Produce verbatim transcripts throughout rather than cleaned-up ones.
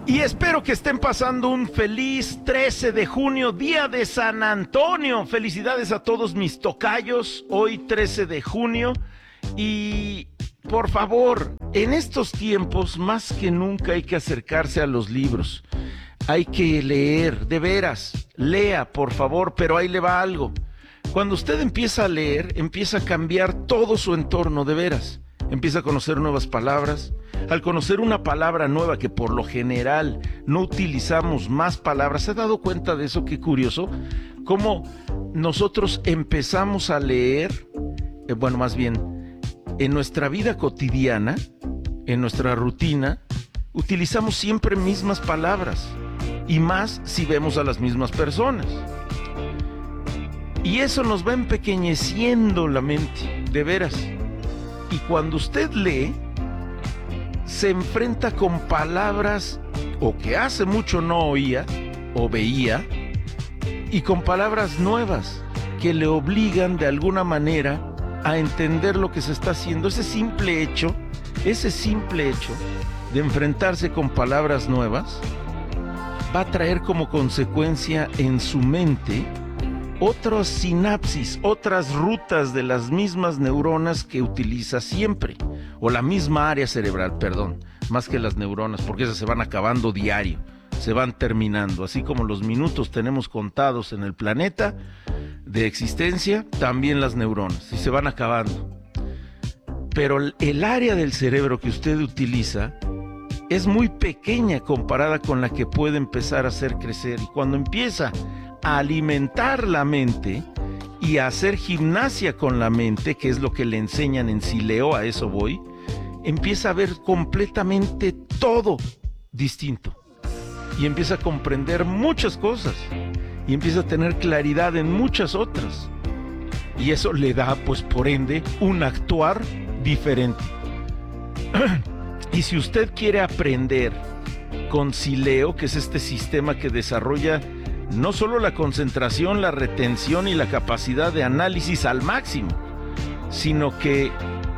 Y espero que estén pasando un feliz trece de junio, día de San Antonio. Felicidades a todos mis tocayos, hoy trece de junio. Y por favor, en estos tiempos más que nunca hay que acercarse a los libros. Hay que leer, de veras, lea por favor, pero ahí le va algo. Cuando usted empieza a leer, empieza a cambiar todo su entorno, de veras. Empieza a conocer nuevas palabras. Al conocer una palabra nueva que por lo general no utilizamos más palabras, ¿se ha dado cuenta de eso? Qué curioso. Cómo nosotros empezamos a leer, eh, bueno, más bien, en nuestra vida cotidiana, en nuestra rutina, utilizamos siempre mismas palabras. Y más si vemos a las mismas personas. Y eso nos va empequeñeciendo la mente, de veras. Y cuando usted lee, se enfrenta con palabras o que hace mucho no oía o veía, y con palabras nuevas que le obligan de alguna manera a entender lo que se está haciendo. Ese simple hecho, ese simple hecho de enfrentarse con palabras nuevas va a traer como consecuencia en su mente otras sinapsis, otras rutas de las mismas neuronas que utiliza siempre, o la misma área cerebral, perdón, más que las neuronas, porque esas se van acabando diario, se van terminando, así como los minutos tenemos contados en el planeta de existencia, también las neuronas, y se van acabando. Pero el área del cerebro que usted utiliza es muy pequeña comparada con la que puede empezar a hacer crecer, y cuando empieza a alimentar la mente y a hacer gimnasia con la mente, que es lo que le enseñan en Sileo, a eso voy, empieza a ver completamente todo distinto y empieza a comprender muchas cosas y empieza a tener claridad en muchas otras, y eso le da, pues por ende, un actuar diferente. Y si usted quiere aprender con Sileo, que es este sistema que desarrolla no solo la concentración, la retención y la capacidad de análisis al máximo, sino que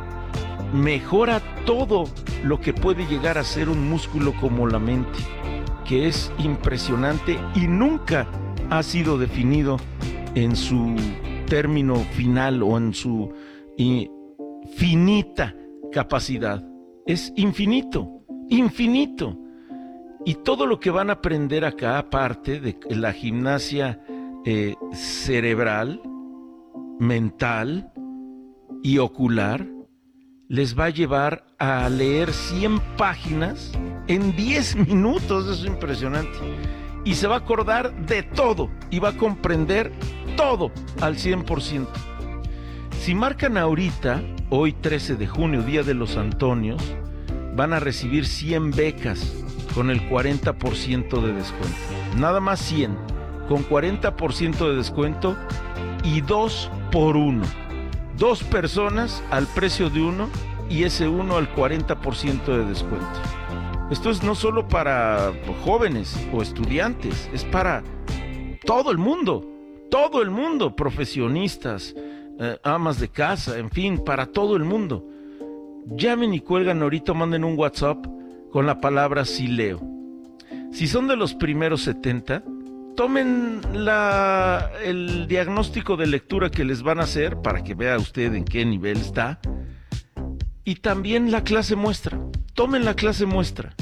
mejora todo lo que puede llegar a ser un músculo como la mente, que es impresionante y nunca ha sido definido en su término final o en su finita capacidad. Es infinito, infinito. Y todo lo que van a aprender acá, aparte de la gimnasia eh, cerebral, mental y ocular, les va a llevar a leer cien páginas en diez minutos. Eso es impresionante. Y se va a acordar de todo y va a comprender todo al cien por ciento. Si marcan ahorita, hoy trece de junio, Día de los Antonios, van a recibir cien becas con el cuarenta por ciento de descuento. Nada más cien, con cuarenta por ciento de descuento y dos por uno. Dos personas al precio de uno y ese uno al cuarenta por ciento de descuento. Esto es no solo para jóvenes o estudiantes, es para todo el mundo, todo el mundo, profesionistas, eh, amas de casa, en fin, para todo el mundo. Llamen y cuelgan ahorita, manden un WhatsApp con la palabra Sileo. Si son de los primeros setenta, tomen la, el diagnóstico de lectura que les van a hacer para que vea usted en qué nivel está, y también la clase muestra. Tomen la clase muestra,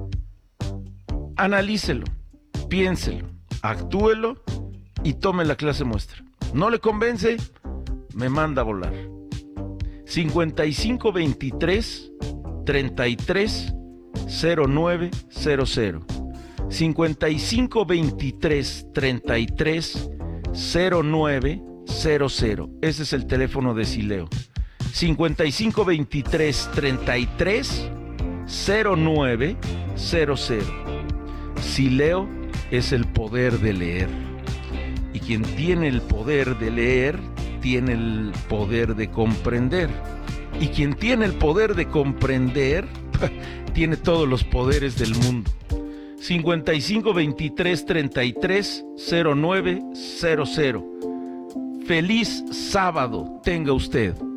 analícelo, piénselo, actúelo y tome la clase muestra. ¿No le convence? Me manda a volar. cincuenta y cinco veintitrés treinta y tres cero nueve cero cero. cincuenta y cinco veintitrés treinta y tres cero nueve cero cero. Ese es el teléfono de Sileo. cincuenta y cinco veintitrés treinta y tres cero nueve cero cero. Sileo es el poder de leer. Y quien tiene el poder de leer, tiene el poder de comprender. Y quien tiene el poder de comprender, tiene todos los poderes del mundo. cincuenta y cinco veintitrés treinta y tres cero nueve cero cero. Feliz sábado tenga usted.